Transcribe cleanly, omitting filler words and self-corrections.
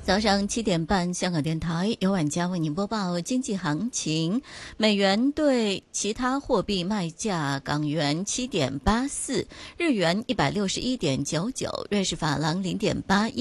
早上7点半，香港电台由晚佳为您播报经济行情。美元对其他货币卖价：港元7.84，日元161.99，瑞士法郎0.81。